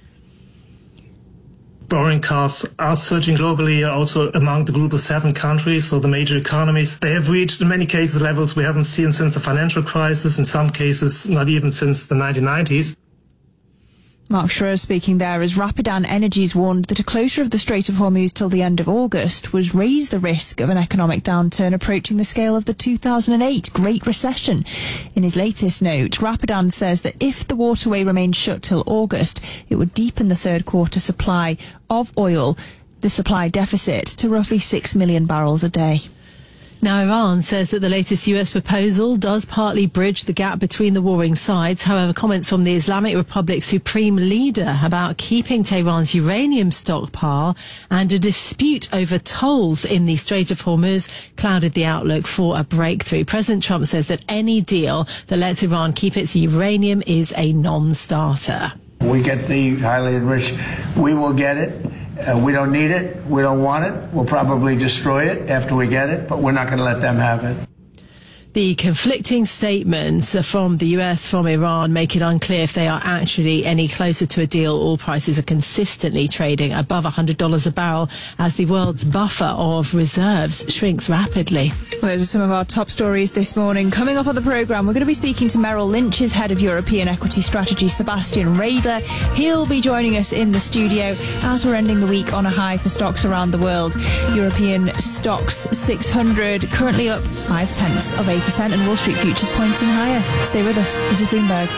Speaker 23: Borrowing costs are surging globally, also among the group of seven countries, so the major economies. They have reached, in many cases, levels we haven't seen since the financial crisis, in some cases not even since the nineteen nineties.
Speaker 9: Mark Schroers speaking there as Rapidan Energies warned that a closure of the Strait of Hormuz till the end of August would raise the risk of an economic downturn approaching the scale of the two thousand eight Great Recession. In his latest note, Rapidan says that if the waterway remains shut till August, it would deepen the third quarter supply of oil, the supply deficit, to roughly six million barrels a day.
Speaker 2: Now, Iran says that the latest U S proposal does partly bridge the gap between the warring sides. However, comments from the Islamic Republic's supreme leader about keeping Tehran's uranium stockpile and a dispute over tolls in the Strait of Hormuz clouded the outlook for a breakthrough. President Trump says that any deal that lets Iran keep its uranium is a non-starter.
Speaker 24: We get the highly enriched. We will get it. Uh, we don't need it. We don't want it. We'll probably destroy it after we get it, but we're not going to let them have it.
Speaker 2: The conflicting statements from the U S, from Iran, make it unclear if they are actually any closer to a deal. Oil prices are consistently trading above one hundred dollars a barrel as the world's buffer of reserves shrinks rapidly.
Speaker 9: Well, those are some of our top stories this morning. Coming up on the programme, we're going to be speaking to Merrill Lynch's head of European equity strategy, Sebastian Radler. He'll be joining us in the studio as we're ending the week on a high for stocks around the world. European stocks six hundred currently up five tenths of a percent and Wall Street futures pointing higher. Stay with us. This is Bloomberg.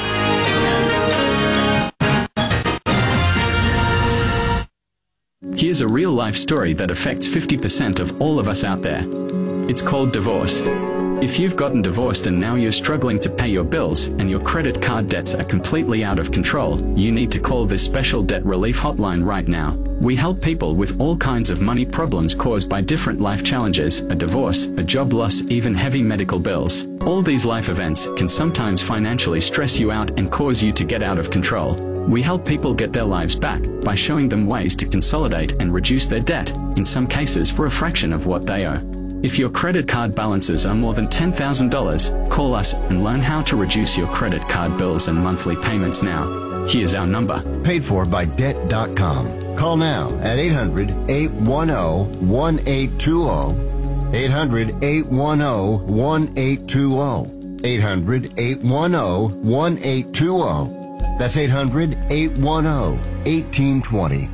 Speaker 25: Here's a real-life story that affects fifty percent of all of us out there. It's called divorce. If you've gotten divorced and now you're struggling to pay your bills and your credit card debts are completely out of control, you need to call this special debt relief hotline right now. We help people with all kinds of money problems caused by different life challenges, a divorce, a job loss, even heavy medical bills. All these life events can sometimes financially stress you out and cause you to get out of control. We help people get their lives back by showing them ways to consolidate and reduce their debt, in some cases for a fraction of what they owe. If your credit card balances are more than ten thousand dollars, call us and learn how to reduce your credit card bills and monthly payments now. Here's our number.
Speaker 1: Paid for by debt dot com. Call now at eight hundred, eight one zero, one eight two zero. eight hundred, eight one zero, one eight two zero. eight hundred, eight one zero, one eight two zero. That's eight hundred, eight one zero, one eight two zero.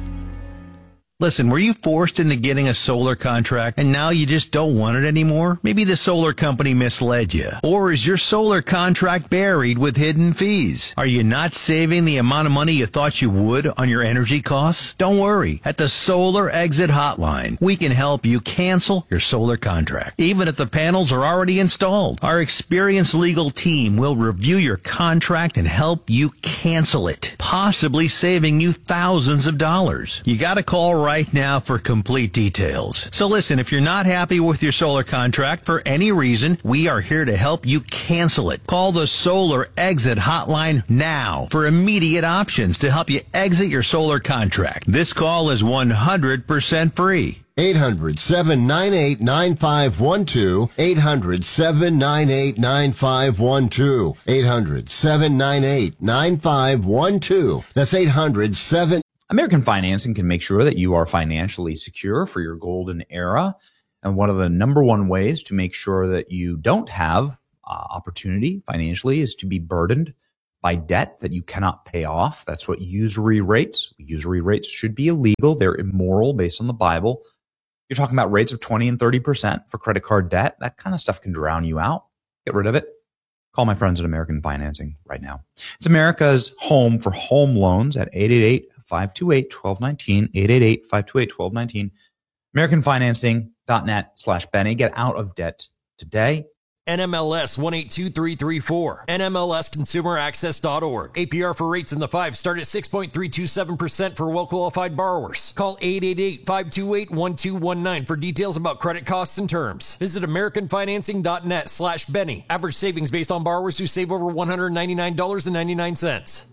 Speaker 3: Listen, were you forced into getting a solar contract and now you just don't want it anymore? Maybe the solar company misled you. Or is your solar contract buried with hidden fees? Are you not saving the amount of money you thought you would on your energy costs? Don't worry. At the Solar Exit Hotline, we can help you cancel your solar contract, even if the panels are already installed. Our experienced legal team will review your contract and help you cancel it, possibly saving you thousands of dollars. You gotta call right now for complete details. So listen, if you're not happy with your solar contract for any reason, we are here to help you cancel it. Call the Solar Exit Hotline now for immediate options to help you exit your solar contract. This call is one hundred percent free.
Speaker 1: eight hundred, seven nine eight, nine five one two. eight hundred, seven nine eight, nine five one two. eight hundred, seven nine eight, nine five one two. That's eight hundred, seven
Speaker 5: American Financing can make sure that you are financially secure for your golden era. And one of the number one ways to make sure that you don't have uh, opportunity financially is to be burdened by debt that you cannot pay off. That's what usury rates. Usury rates should be illegal. They're immoral based on the Bible. You're talking about rates of twenty and thirty percent for credit card debt. That kind of stuff can drown you out. Get rid of it. Call my friends at American Financing right now. It's America's home for home loans at eight eight eight, five two eight, one two one nine, eight eight eight, five two eight, one two one nine, american financing dot net slash Benny. Get out of debt today.
Speaker 7: N M L S one eight two three three four. N M L S consumer access dot org. A P R for rates in the five start at six point three two seven percent for well-qualified borrowers. Call eight eight eight, five two eight, one two one nine for details about credit costs and terms. Visit american financing dot net slash Benny. Average savings based on borrowers who save over one hundred ninety-nine dollars and ninety-nine cents.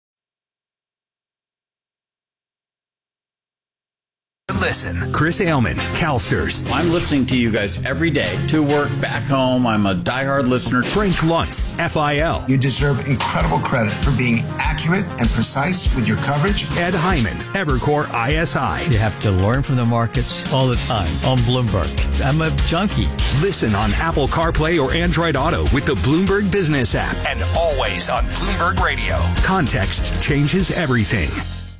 Speaker 8: Listen, Chris Ailman, CalSTRS.
Speaker 26: I'm listening to you guys every day to work, back home. I'm a diehard listener.
Speaker 8: Frank Luntz, F I L.
Speaker 27: You deserve incredible credit for being accurate and precise with your coverage.
Speaker 8: Ed Hyman, Evercore I S I.
Speaker 28: You have to learn from the markets all the time on Bloomberg. I'm a junkie.
Speaker 8: Listen on Apple CarPlay or Android Auto with the Bloomberg Business app. And always on Bloomberg Radio. Context changes everything.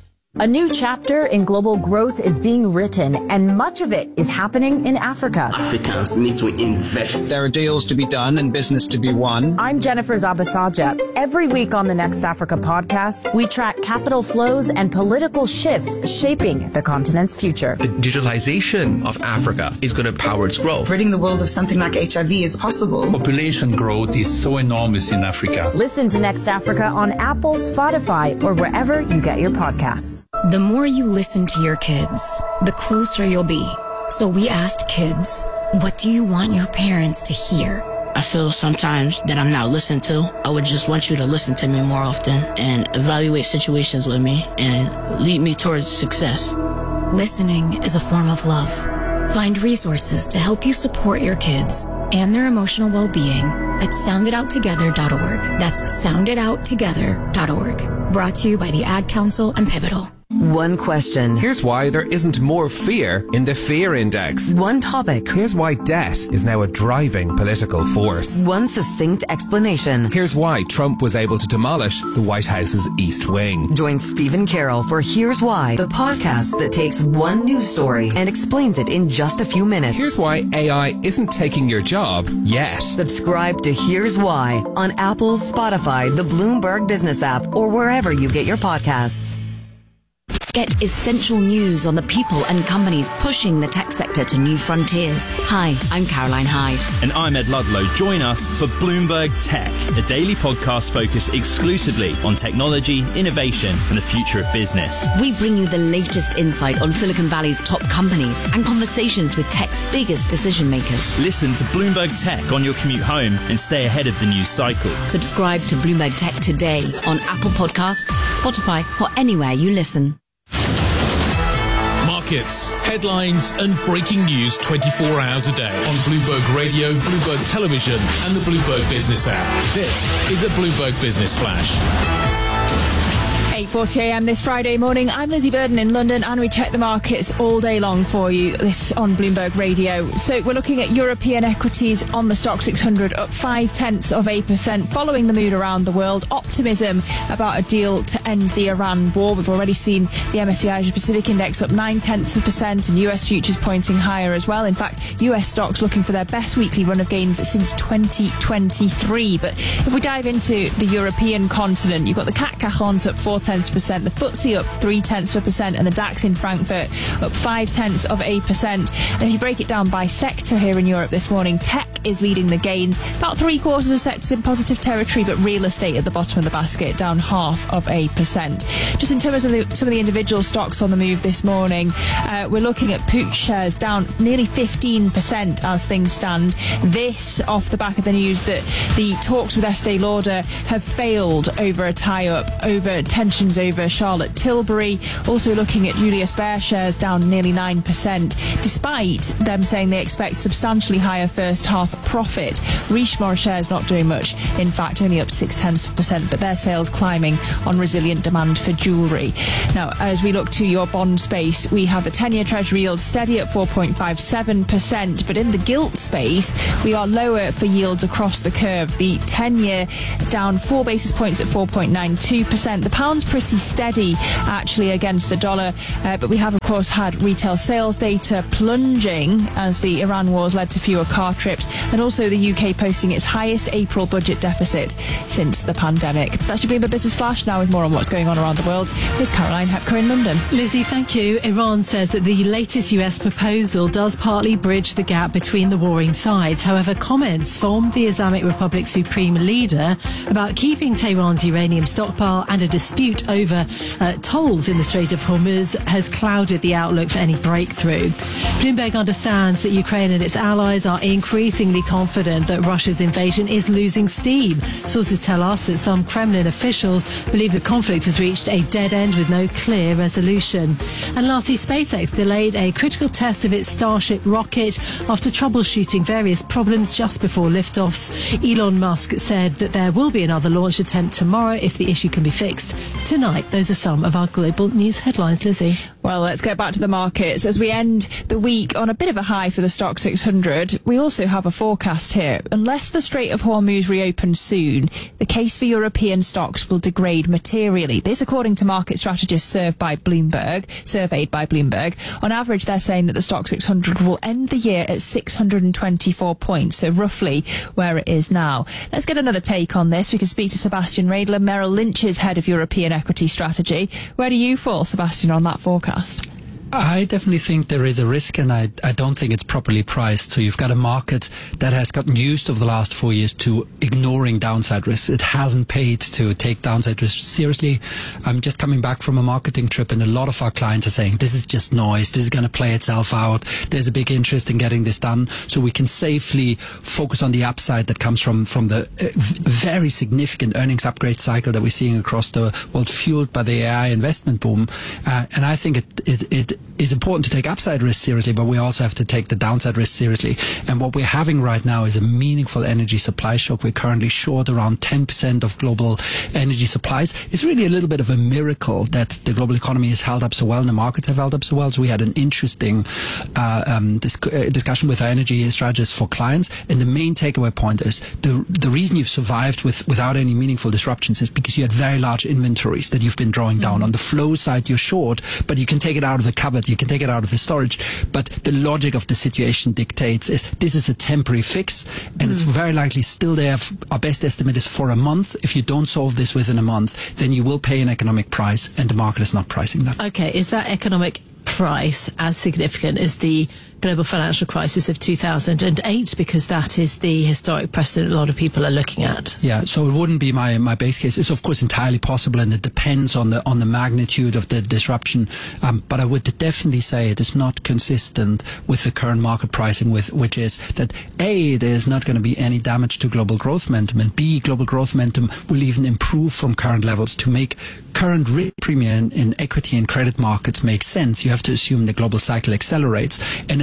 Speaker 29: A new chapter in global growth is being written, and much of it is happening in Africa.
Speaker 30: Africans need to invest.
Speaker 31: There are deals to be done and business to be won.
Speaker 29: I'm Jennifer Zabasaja. Every week on the Next Africa podcast, we track capital flows and political shifts shaping the continent's future.
Speaker 32: The digitalization of Africa is going to power its growth.
Speaker 33: Ridding the world of something like H I V is possible.
Speaker 34: Population growth is so enormous in Africa.
Speaker 29: Listen to Next Africa on Apple, Spotify, or wherever you get your podcasts.
Speaker 35: The more you listen to your kids, the closer you'll be. So we asked kids, what do you want your parents to hear?
Speaker 36: I feel sometimes that I'm not listened to. I would just want you to listen to me more often and evaluate situations with me and lead me towards success.
Speaker 35: Listening is a form of love. Find resources to help you support your kids and their emotional well-being at sound it out together dot org. That's sound it out together dot org. Brought to you by the Ad Council and Pivotal.
Speaker 4: One question.
Speaker 37: Here's why there isn't more fear in the fear index.
Speaker 4: One topic.
Speaker 37: Here's why debt is now a driving political force.
Speaker 4: One succinct explanation.
Speaker 37: Here's why Trump was able to demolish the White House's East Wing.
Speaker 4: Join Stephen Carroll for Here's Why, the podcast that takes one news story and explains it in just a few minutes.
Speaker 37: Here's why A I isn't taking your job yet.
Speaker 4: Subscribe to Here's Why on Apple, Spotify, the Bloomberg Business app, or wherever you get your podcasts.
Speaker 38: Get essential news on the people and companies pushing the tech sector to new frontiers. Hi, I'm Caroline Hyde.
Speaker 39: And I'm Ed Ludlow. Join us for Bloomberg Tech, a daily podcast focused exclusively on technology, innovation, and the future of business.
Speaker 38: We bring you the latest insight on Silicon Valley's top companies and conversations with tech's biggest decision makers.
Speaker 39: Listen to Bloomberg Tech on your commute home and stay ahead of the news cycle.
Speaker 38: Subscribe to Bloomberg Tech today on Apple Podcasts, Spotify, or anywhere you listen.
Speaker 10: Markets, headlines, and breaking news twenty-four hours a day on Bloomberg Radio, Bloomberg Television, and the Bloomberg Business app. This is a Bloomberg Business Flash.
Speaker 2: eight forty a m this Friday morning. I'm Lizzie Burden in London, and we check the markets all day long for you, this on Bloomberg Radio. So we're looking at European equities on the Stock six hundred, up five tenths of a percent, following the mood around the world. Optimism about a deal to end the Iran war. We've already seen the M S C I Asia Pacific Index up nine tenths of a percent, and U S futures pointing higher as well. In fact, U S stocks looking for their best weekly run of gains since twenty twenty-three. But if we dive into the European continent, you've got the C A C Quarante up four tenths of a percent, the F T S E up three tenths of a percent, and the DAX in Frankfurt up five tenths of a percent. And if you break it down by sector here in Europe this morning, tech is leading the gains. About three quarters of sectors in positive territory, but real estate at the bottom of the basket down half of a percent. Just in terms of the, some of the individual stocks on the move this morning, uh, we're looking at Puig shares down nearly fifteen percent as things stand. This off the back of the news that the talks with Estee Lauder have failed over a tie-up, over tensions over Charlotte Tilbury. Also looking at Julius Baer shares down nearly nine percent, despite them saying they expect substantially higher first half profit. Richemont shares not doing much, in fact only up six tenths of a percent, but their sales climbing on resilient demand for jewellery. Now, as we look to your bond space, we have the ten-year Treasury yield steady at four point five seven percent, but in the gilt space, we are lower for yields across the curve. The ten-year down four basis points at four point nine two percent. The pound's pretty steady, actually, against the dollar, uh, but we have, of course, had retail sales data plunging as the Iran wars led to fewer car trips, and also the U K posting its highest April budget deficit since the pandemic. That's your Bloomberg Business Flash. Now with more on what's going on around the world, here's Caroline Hepker in London.
Speaker 3: Lizzie, thank you. Iran says that the latest U S proposal does partly bridge the gap between the warring sides. However, comments from the Islamic Republic Supreme Leader about keeping Tehran's uranium stockpile and a dispute over uh, tolls in the Strait of Hormuz has clouded the outlook for any breakthrough. Bloomberg understands that Ukraine and its allies are increasingly confident that Russia's invasion is losing steam. Sources tell us that some Kremlin officials believe the conflict has reached a dead end with no clear resolution. And lastly, SpaceX delayed a critical test of its Starship rocket after troubleshooting various problems just before liftoffs. Elon Musk said that there will be another launch attempt tomorrow if the issue can be fixed tonight. Those are some of our global news headlines, Lizzie.
Speaker 2: Well, let's get back to the markets. As we end the week on a bit of a high for the Stock six hundred, we also have a forecast here. Unless the Strait of Hormuz reopens soon, the case for European stocks will degrade materially. This, according to market strategists served by Bloomberg, surveyed by Bloomberg. On average, they're saying that the Stock six hundred will end the year at six hundred twenty-four points, so roughly where it is now. Let's get another take on this. We can speak to Sebastian Radler, Merrill Lynch's head of European equity strategy. Where do you fall, Sebastian, on that forecast?
Speaker 34: I definitely think there is a risk, and I, I don't think it's properly priced. So you've got a market that has gotten used over the last four years to ignoring downside risks. It hasn't paid to take downside risks seriously. I'm just coming back from a marketing trip, and a lot of our clients are saying, this is just noise. This is going to play itself out. There's a big interest in getting this done. So we can safely focus on the upside that comes from, from the uh, very significant earnings upgrade cycle that we're seeing across the world, fueled by the A I investment boom. Uh, and I think it, it, it is important to take upside risks seriously, but we also have to take the downside risks seriously. And what we're having right now is a meaningful energy supply shock. We're currently short around ten percent of global energy supplies. It's really a little bit of a miracle that the global economy has held up so well and the markets have held up so well. So we had an interesting uh, um, dis- uh, discussion with our energy strategists for clients. And the main takeaway point is the the reason you've survived with without any meaningful disruptions is because you had very large inventories that you've been drawing down. Mm-hmm. On the flow side, you're short, but you can take it out of the cupboard. You can take it out of the storage. But the logic of the situation dictates is this is a temporary fix, and mm. it's very likely still there. Our best estimate is for a month. If you don't solve this within a month, then you will pay an economic price, and the market is not pricing that.
Speaker 3: Okay, is that economic price as significant as the global financial crisis of two thousand eight, because that is the historic precedent a lot of people are looking at?
Speaker 34: Yeah, so it wouldn't be my, my base case. It's of course entirely possible, and it depends on the on the magnitude of the disruption. Um, but I would definitely say it is not consistent with the current market pricing, with which is that A, there's not going to be any damage to global growth momentum, and B, global growth momentum will even improve from current levels. To make current risk premium in equity and credit markets make sense, you have to assume the global cycle accelerates, and it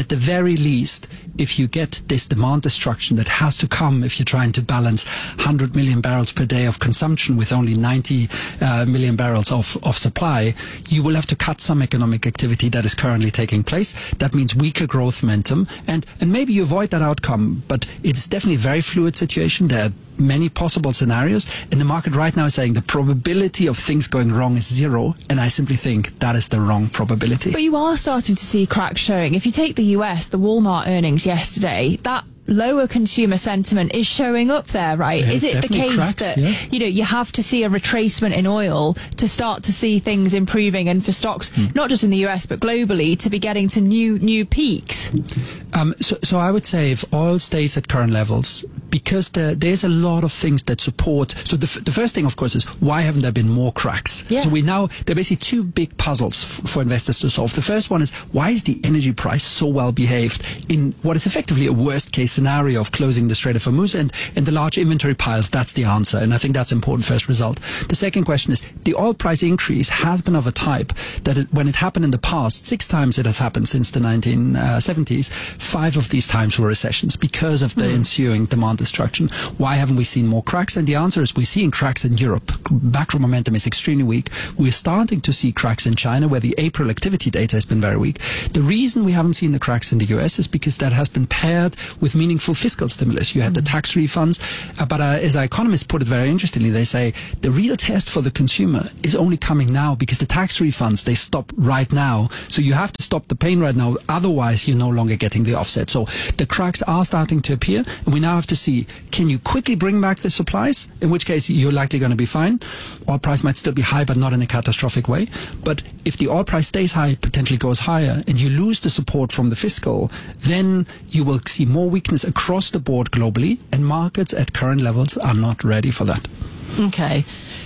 Speaker 34: at the very least, if you get this demand destruction that has to come if you're trying to balance one hundred million barrels per day of consumption with only ninety uh, million barrels of, of supply, you will have to cut some economic activity that is currently taking place. That means weaker growth momentum, and, and maybe you avoid that outcome, but it's definitely a very fluid situation. There are many possible scenarios, and the market right now is saying the probability of things going wrong is zero, and I simply think that is the wrong probability.
Speaker 2: But you are starting to see cracks showing. If you take the U S, the Walmart earnings yesterday, that lower consumer sentiment is showing up there, right?
Speaker 34: There's
Speaker 2: is it the case
Speaker 34: cracks,
Speaker 2: that,
Speaker 34: yeah.
Speaker 2: you know, you have to see a retracement in oil to start to see things improving, and for stocks, mm. not just in the U S, but globally, to be getting to new new peaks?
Speaker 34: Um, so, so I would say if oil stays at current levels, because there, there's a lot of things that support. So the, f- the first thing, of course, is why haven't there been more cracks?
Speaker 2: Yeah.
Speaker 34: So we now, there are basically two big puzzles f- for investors to solve. The first one is, why is the energy price so well behaved in what is effectively a worst case scenario of closing the Strait of Hormuz, and, and the large inventory piles? That's the answer, and I think that's important first result. The second question is, the oil price increase has been of a type that it, when it happened in the past, six times it has happened since the nineteen seventies, five of these times were recessions because of the mm. ensuing demand destruction. Why haven't we seen more cracks? And the answer is, we're seeing cracks in Europe. Macro momentum is extremely weak. We're starting to see cracks in China, where the April activity data has been very weak. The reason we haven't seen the cracks in the U S is because that has been paired with meaningful fiscal stimulus. You had mm. the tax refunds, uh, but uh, as our economists put it very interestingly, they say the real test for the consumer is only coming now, because the tax refunds, they stop right now. So you have to stop the pain right now, otherwise you're no longer getting the offset. So the cracks are starting to appear, and we now have to see, can you quickly bring back the supplies? In which case you're likely going to be fine. Oil price might still be high, but not in a catastrophic way. But if the oil price stays high, potentially goes higher, and you lose the support from the fiscal, then you will see more weakness across the board globally, and markets at current levels are not ready for that.
Speaker 3: Okay.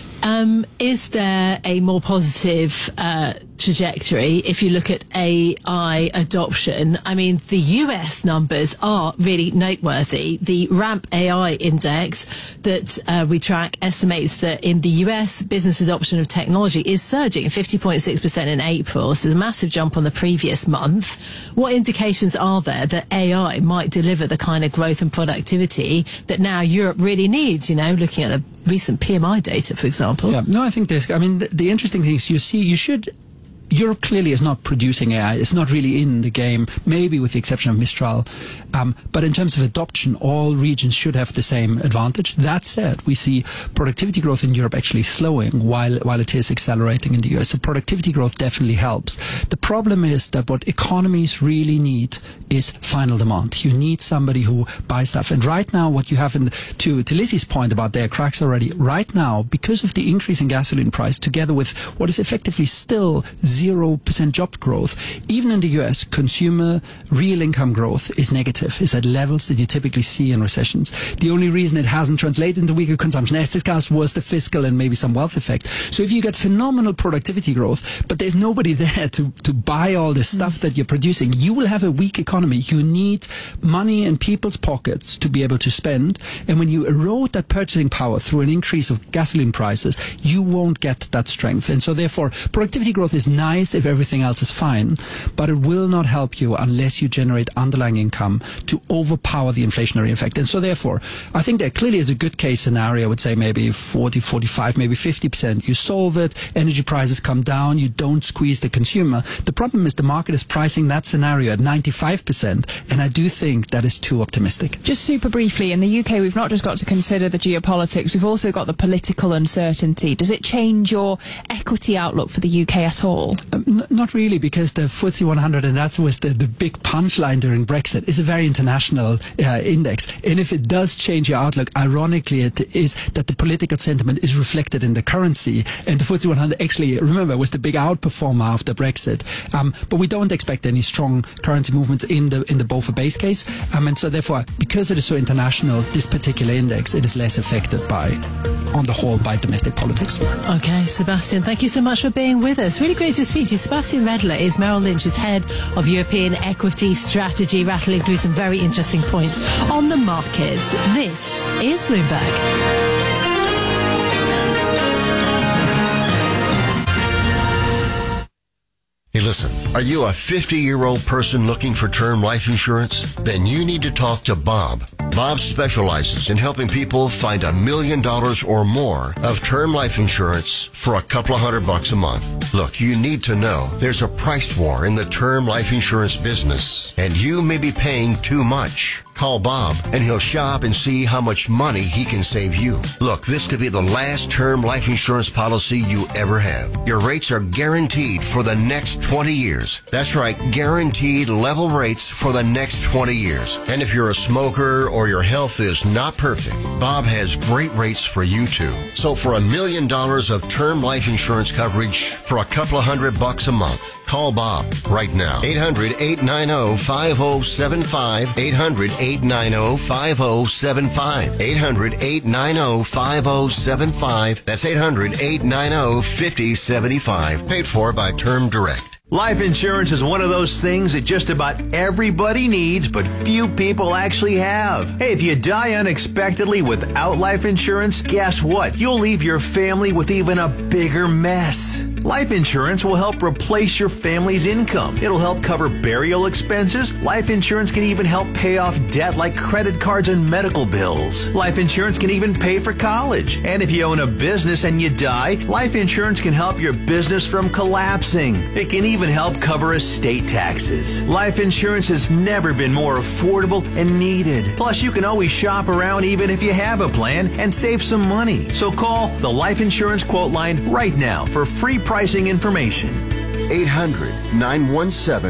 Speaker 3: Um, is there a more positive uh, trajectory if you look at A I adoption? I mean, the U S numbers are really noteworthy. The RAMP A I index that uh, we track estimates that in the U S, business adoption of technology is surging, fifty point six percent in April. So a massive jump on the previous month. What indications are there that A I might deliver the kind of growth and productivity that now Europe really needs, you know, looking at the recent P M I data, for example?
Speaker 34: Yeah, no, I think there's, I mean, the, the interesting thing is, you see, you should, Europe clearly is not producing A I. It's not really in the game, maybe with the exception of Mistral. Um, but in terms of adoption, all regions should have the same advantage. That said, we see productivity growth in Europe actually slowing while while it is accelerating in the U S. So productivity growth definitely helps. The problem is that what economies really need is final demand. You need somebody who buys stuff. And right now, what you have in the, to to Lizzie's point about their cracks already, right now, because of the increase in gasoline price, together with what is effectively still zero percent job growth, even in the U S, consumer real income growth is negative, is at levels that you typically see in recessions. The only reason it hasn't translated into weaker consumption, as discussed, was the fiscal and maybe some wealth effect. So if you get phenomenal productivity growth, but there's nobody there to, to buy all the stuff mm. that you're producing, you will have a weak economy. You need money in people's pockets to be able to spend. And when you erode that purchasing power through an increase of gasoline prices, you won't get that strength. And so therefore, productivity growth is nice if everything else is fine, but it will not help you unless you generate underlying income to overpower the inflationary effect. And so therefore, I think there clearly is a good case scenario. I would say maybe forty, forty-five, maybe fifty percent. You solve it, energy prices come down, you don't squeeze the consumer. The problem is the market is pricing that scenario at ninety-five percent, and I do think that is too optimistic.
Speaker 2: Just super briefly, in the U K, we've not just got to consider the geopolitics, we've also got the political uncertainty. Does it change your equity outlook for the U K at all?
Speaker 34: Um, n- not really, because the F T S E one hundred, and that was the, the big punchline during Brexit, is a very international uh, index. And if it does change your outlook, ironically, it is that the political sentiment is reflected in the currency. And the F T S E one hundred actually, remember, was the big outperformer after Brexit. Um, but we don't expect any strong currency movements in the in the BofA base case. Um, and so therefore, because it is so international, this particular index, it is less affected by, on the whole, by domestic politics.
Speaker 3: Okay, Sebastian, thank you so much for being with us. Really great to speak to you. Sebastian Redler is Merrill Lynch's head of European equity strategy, rattling through some very interesting points on the markets. This is Bloomberg.
Speaker 1: Hey, listen. Listen, are you a fifty-year-old person looking for term life insurance? Then you need to talk to Bob. Bob specializes in helping people find a million dollars or more of term life insurance for a couple of hundred bucks a month. Look, you need to know there's a price war in the term life insurance business, and you may be paying too much. Call Bob, and he'll shop and see how much money he can save you. Look, this could be the last term life insurance policy you ever have. Your rates are guaranteed for the next twenty years. That's right, guaranteed level rates for the next twenty years. And if you're a smoker or your health is not perfect, Bob has great rates for you too. So for a million dollars of term life insurance coverage for a couple of hundred bucks a month, call Bob right now. eight hundred, eight nine zero, five zero seven five. eight hundred, eight nine zero, five zero seven five. eight hundred, eight nine zero, five zero seven five. That's eight hundred, eight nine zero, five zero seven five. Paid for by Term Direct.
Speaker 5: Life insurance is one of those things that just about everybody needs, but few people actually have. Hey, if you die unexpectedly without life insurance, guess what? You'll leave your family with even a bigger mess. Life insurance will help replace your family's income. It'll help cover burial expenses. Life insurance can even help pay off debt like credit cards and medical bills. Life insurance can even pay for college. And if you own a business and you die, life insurance can help your business from collapsing. It can even help cover estate taxes. Life insurance has never been more affordable and needed. Plus, you can always shop around even if you have a plan and save some money. So call the Life Insurance Quote Line right now for free pricing information.
Speaker 1: eight hundred, nine one seven